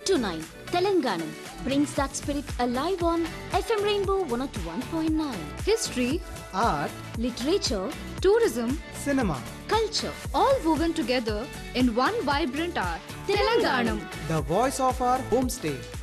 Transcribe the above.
to 9, Telanganam brings that spirit alive on FM Rainbow 101.9. History, art, Literature, tourism, cinema, culture, all woven together in one vibrant art. Telanganam. the voice of our homestay.